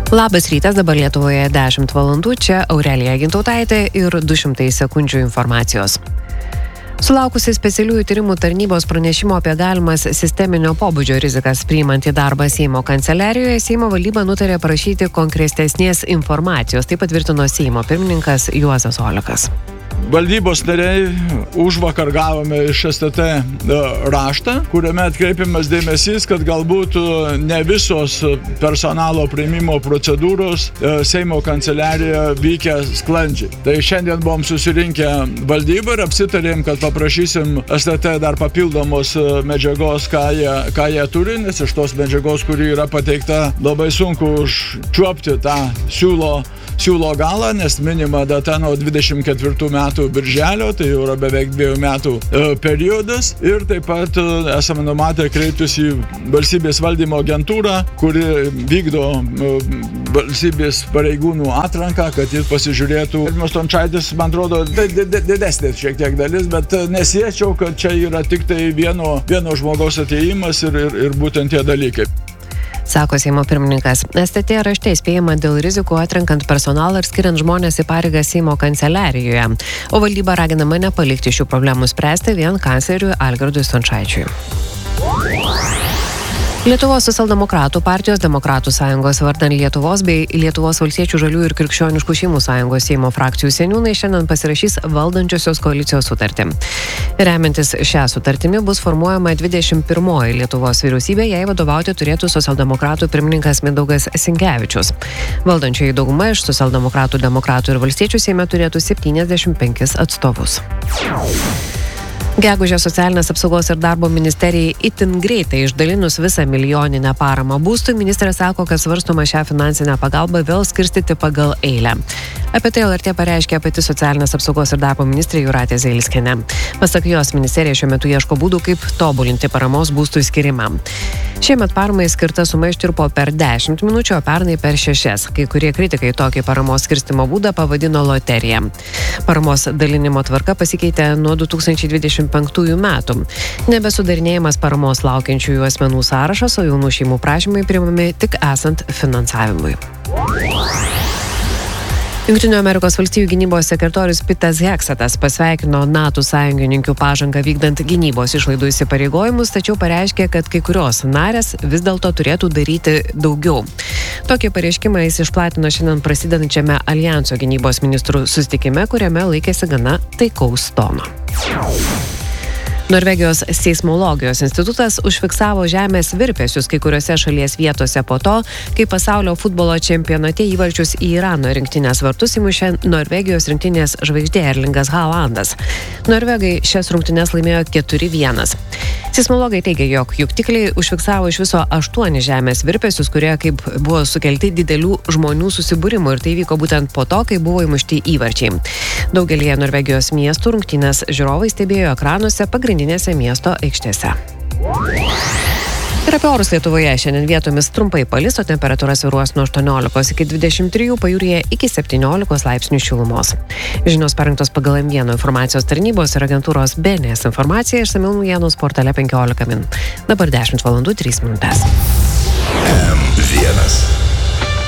Labas rytas, dabar Lietuvoje 10 valandų, čia Aurelija Gintautaitė ir 200 sekundžių informacijos. Sulaukusi specialiųjų tyrimų tarnybos pranešimo apie galimas sisteminio pobūdžio rizikas priimant į darbą Seimo kanceliarijoje, Seimo valdyba nutarė prašyti konkretesnės informacijos, tai patvirtino Seimo pirmininkas Juozas Olekas. Valdybos nariai užvakar gavome iš STT raštą, kuriame atkreipiamas dėmesys, kad galbūt ne visos personalo priėmimo procedūros Seimo kanceliarijoje vykę sklandžiai. Tai šiandien buvom susirinkę valdybą ir apsitarėm, kad paprašysim STT dar papildomos medžiagos, ką jie turi, nes iš tos medžiagos, kuri yra pateikta, labai sunku užčiuopti tą siūlo galą, nes minima data nuo 24 metų birželio, tai jau yra beveik 2 metų periodas. Ir taip pat esame numatę kreiptis į valstybės valdymo agentūrą, kuri vykdo valstybės pareigūnų atranką, kad jis pasižiūrėtų. Irmas Stončaitis, man atrodo, didesnė šiek tiek dalis, bet nesiečiau, kad čia yra tik tai vieno žmogaus atėjimas ir būtent tie dalykai. Sako Seimo pirmininkas. STT rašte įspėjama dėl rizikų atrenkant personalą ir skiriant žmonės į pareigą Seimo kanceliarijoje, o valdyba raginama nepalikti šių problemų spręsti vien kancleriui Algirdui Stončaičiui. Lietuvos socialdemokratų partijos Demokratų sąjungos vardan Lietuvos bei Lietuvos valstiečių žaliųjų ir krikščioniškų šeimų sąjungos Seimo frakcijų seniūnai šiandien pasirašys valdančiosios koalicijos sutartį. Remiantis šią sutartimi bus formuojama 21-oji Lietuvos vyriausybė, jai vadovauti turėtų socialdemokratų pirmininkas Mindaugas Sinkevičius. Valdančioji dauguma iš socialdemokratų, demokratų ir valstiečių Seime turėtų 75 atstovus. Gegužę socialinės apsaugos ir darbo ministerijai itin greitai išdalinus visą milijoninę paramą būstui, ministrė sako, kad svarstoma šią finansinę pagalbą vėl skirstyti pagal eilę. Apie tai LRT pareiškė pati socialinės apsaugos ir darbo ministrė Jūratė Zailskienė. Pasak jos, ministerija šiuo metu ieško būdų, kaip tobulinti paramos būstui skirimą. Šiemet paramai skirta suma ištirpo per 10 minučių, o pernai per 6. Kai kurie kritikai tokį paramos skirstimo būdą pavadino loterija. Paramos dalinimo tvarka pasikeitė nuo 2025 metų. Nebesudarinėjimas paramos laukiančiųjų asmenų sąrašas, o jaunų šeimų prašymai priimami tik esant finansavimui. Jungtinių Amerikos valstijų gynybos sekretorius Pitas Heksetas pasveikino NATO sąjungininkių pažangą vykdant gynybos išlaidų įsipareigojimus, tačiau pareiškė, kad kai kurios narės vis dėlto turėtų daryti daugiau. Tokį pareiškimą jis išplatino šiandien prasidedančiame Aljanso gynybos ministrų susitikime, kuriame laikėsi gana taikaus tono. Norvegijos seismologijos institutas užfiksavo žemės virpesius kai kuriuose šalies vietose po to, kai pasaulio futbolo čempionate įvarčius į Irano rinktinės vartus įmušė Norvegijos rinktinės žvaigždė Erlingas Haalandas. Norvegai šias rungtynes laimėjo 4-1. Seismologai teigia, jog juktikliai užfiksavo iš viso 8 žemės virpesius, kurie kaip buvo sukelti didelių žmonių susibūrimų, ir tai vyko būtent po to, kai buvo įmušti įvarčiai. Daugelyje Norvegijos miestų rungtynės žiūrovai stebėjo ekranuose pagrindinėse miesto aikštėse. Ir apie orus Lietuvoje šiandien vietomis trumpai palis, o temperatūra svyruos nuo 18 iki 23, pajūryje iki 17 laipsnių šilumos. Žinios parengtos pagal M1 informacijos tarnybos ir agentūros BNS informacija, išsamiau naujienų portale 15 min. Dabar 10 valandų 3 minutės. M1.